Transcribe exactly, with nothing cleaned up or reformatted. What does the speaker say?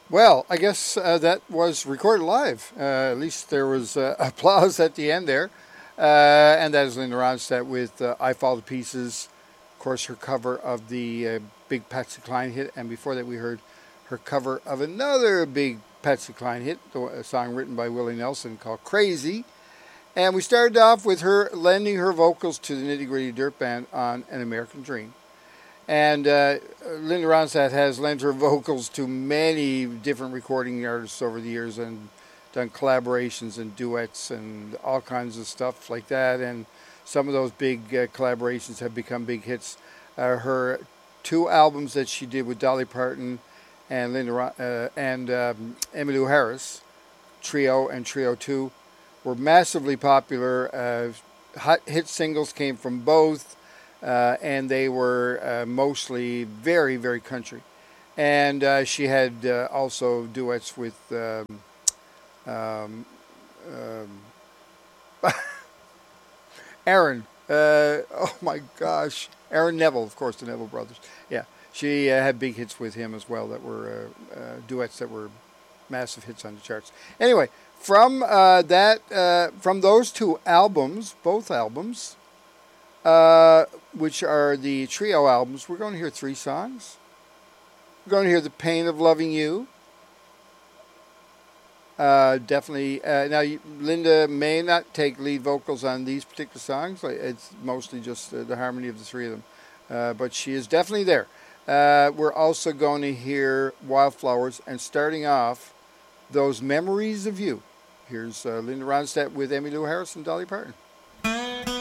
Well, I guess uh, that was recorded live. Uh, at least there was uh, applause at the end there. Uh, and that is Linda Ronstadt with uh, I Fall to Pieces. Of course, her cover of the uh, big Patsy Cline hit. And before that, we heard her cover of another big Patsy Cline hit, a song written by Willie Nelson called Crazy. And we started off with her lending her vocals to the Nitty Gritty Dirt Band on An American Dream. And uh, Linda Ronstadt has lent her vocals to many different recording artists over the years and done collaborations and duets and all kinds of stuff like that. And some of those big uh, collaborations have become big hits. Uh, her two albums that she did with Dolly Parton and Linda uh, and um, Emmylou Harris, Trio and Trio two, were massively popular. Uh, hot hit singles came from both. Uh, and they were uh, mostly very, very country. And uh, she had uh, also duets with um, um, um, Aaron. Uh, oh my gosh, Aaron Neville, of course, the Neville brothers. Yeah, she uh, had big hits with him as well that were uh, uh, duets that were massive hits on the charts. Anyway, from uh, that, uh, from those two albums, both albums. Uh, which are the trio albums. We're going to hear three songs. We're going to hear The Pain of Loving You. Uh, definitely. Uh, now, Linda may not take lead vocals on these particular songs. It's mostly just uh, the harmony of the three of them. Uh, but she is definitely there. Uh, we're also going to hear Wildflowers. And starting off, Those Memories of You. Here's uh, Linda Ronstadt with Emmylou Harris and Dolly Parton.